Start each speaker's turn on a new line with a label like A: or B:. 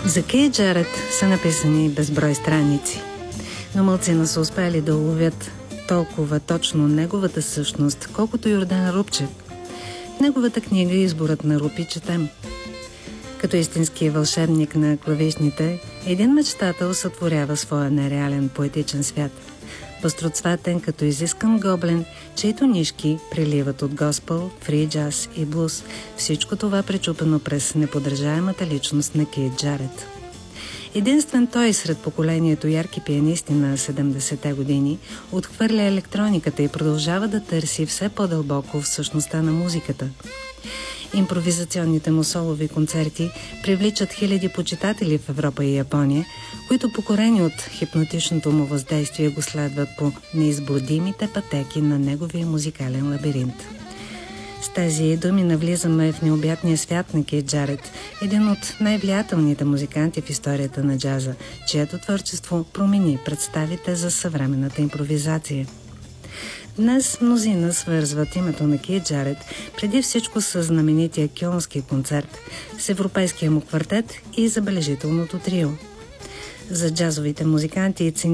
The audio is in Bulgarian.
A: За Кейт Джарет са написани безброй страници, но малцина са успели да уловят толкова точно неговата същност, колкото Йордан Рупчев. В неговата книга "Изборът на Рупи" четем: като истински вълшебник на клавишните, един мечтател сътворява своя нереален поетичен свят. Пъстроцветен като изискан гоблен, чието нишки преливат от госпел, фри джаз и блуз. Всичко това пречупено през неподражаемата личност на Кейт Джарет. Единствен той сред поколението ярки пианисти на 70-те години отхвърля електрониката и продължава да търси все по-дълбоко в същността на музиката. Импровизационните му солови концерти привличат хиляди почитатели в Европа и Япония, които покорени от хипнотичното му въздействие го следват по неизблудимите пътеки на неговия музикален лабиринт. С тези думи навлизаме в необятния свят на Кейт Джарет, един от най-влиятелните музиканти в историята на джаза, чието творчество промени представите за съвременната импровизация. Днес мнозина свързват името на Кейт Джарет преди всичко с знаменития кьолнски концерт, с европейския му квартет и забележителното трио. За джазовите музиканти